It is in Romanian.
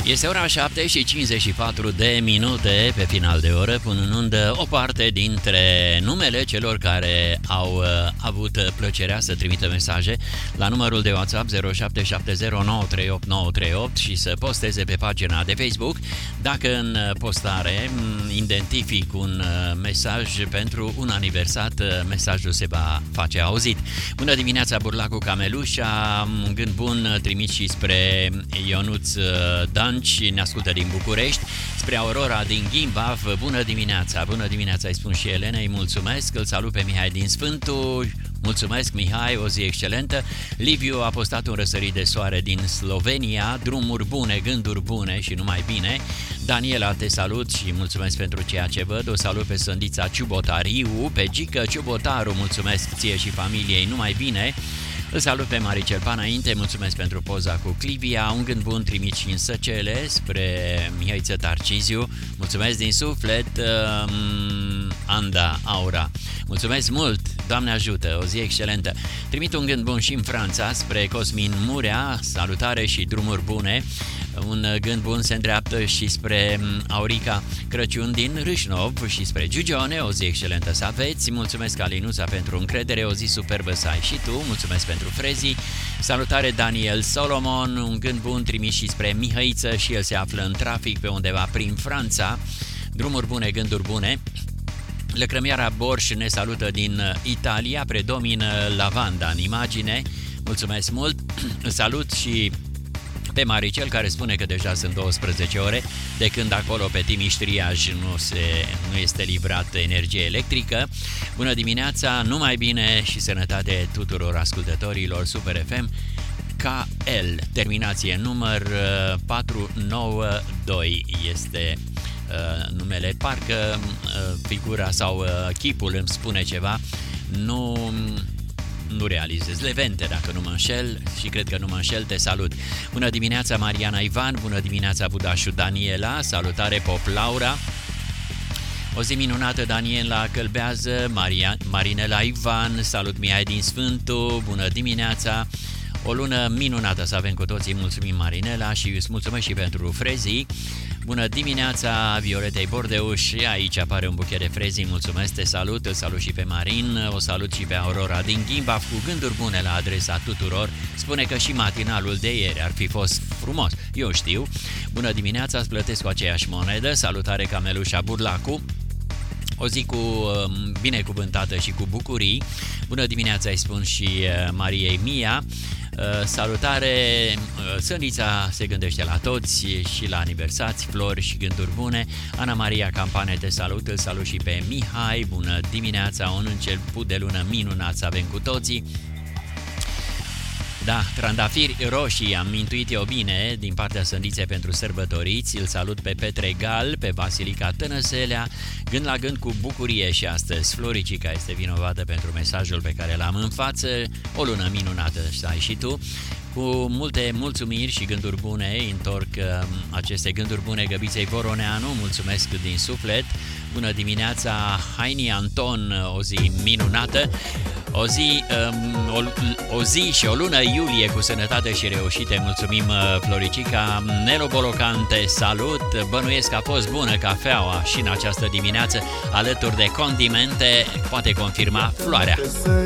Este ora 7 și 54 de minute pe final de oră, până în undă o parte dintre numele celor care au avut plăcerea să trimită mesaje la numărul de WhatsApp 0770938938 și să posteze pe pagina de Facebook. Dacă în postare identific un mesaj pentru un aniversat, mesajul se va face auzit. Bună dimineața, Burlacu Camelușa, un gând bun trimit și spre Ionuț Danci, ne ascultă din București, spre Aurora din Gimbav. Bună dimineața, bună dimineața, îi spun și Elenei, mulțumesc, îl salut pe Mihai din Sfântu. Mulțumesc, Mihai, o zi excelentă. Liviu a postat un răsărit de soare din Slovenia, drumuri bune, gânduri bune și numai bine. Daniela, te salut și mulțumesc pentru ceea ce văd. O salut pe Sândița Ciubotariu, pe Gică Ciubotaru, mulțumesc ție și familiei, numai bine. Îl salut pe Maricel Panainte, mulțumesc pentru poza cu Clivia, un gând bun trimit și în Săcele spre Mihaiță Tarciziu, mulțumesc din suflet, Anda Aura, mulțumesc mult, Doamne ajută, o zi excelentă. Trimit un gând bun și în Franța spre Cosmin Murea, salutare și drumuri bune. Un gând bun se îndreaptă și spre Aurica Crăciun din Râșnov și spre Giugione, o zi excelentă să aveți. Mulțumesc, Alinuța, pentru încredere, o zi superbă să ai și tu. Mulțumesc pentru frezii. Salutare, Daniel Solomon, un gând bun trimis și spre Mihăiță și el se află în trafic pe undeva prin Franța. Drumuri bune, gânduri bune. Lăcrămiara Borș ne salută din Italia, predomină lavanda în imagine. Mulțumesc mult. Salut și pe Maricel, care spune că deja sunt 12 ore de când acolo pe Timiștriaj nu este livrată energie electrică. Bună dimineața, numai bine și sănătate tuturor ascultătorilor Super FM KL, terminație număr 492 este numele, parcă figura sau chipul îmi spune ceva, nu realizez. Levente, dacă nu mă înșel, și cred că nu mă înșel, te salut. Bună dimineața, Mariana Ivan, bună dimineața, Budașu Daniela, salutare, Pop Laura. O zi minunată, Daniela Călbează, Marinela Ivan, salut, Mihai din Sfântu, bună dimineața. O lună minunată să avem cu toții, mulțumim, Marinela, și îți mulțumesc și pentru frezii. Bună dimineața, Violetei Bordeuș, aici apare un buchet de frezii, mulțumesc, te salut, îl salut și pe Marin, o salut și pe Aurora din Gimbav, cu gânduri bune la adresa tuturor, spune că și matinalul de ieri ar fi fost frumos, eu știu. Bună dimineața, îți plătesc cu aceeași monedă, salutare, Camelușa Burlacu. O zi binecuvântată și cu bucurii. Bună dimineața, îi spun și Mariei Mia. Salutare, Sănița se gândește la toți și la aniversați, flori și gânduri bune. Ana Maria Campane te salut, îl salut și pe Mihai. Bună dimineața, un început de lună minunat să avem cu toții. Da, trandafiri roșii, am intuit eu bine din partea Sândiței pentru sărbătoriți. Îl salut pe Petre Gal, pe Vasilica Tănăselea, gând la gând cu bucurie și astăzi. Floricica este vinovată pentru mesajul pe care l-am în față. O lună minunată să ai și tu. Cu multe mulțumiri și gânduri bune întorc aceste gânduri bune Găbiței Voroneanu, mulțumesc din suflet. Bună dimineața, Haini Anton, o zi minunată. O zi și o lună iulie cu sănătate și reușite, mulțumim, Floricica. Nelo Bolocante, salut, bănuiesc că a fost bună cafeaua și în această dimineață, alături de condimente, poate confirma Floarea.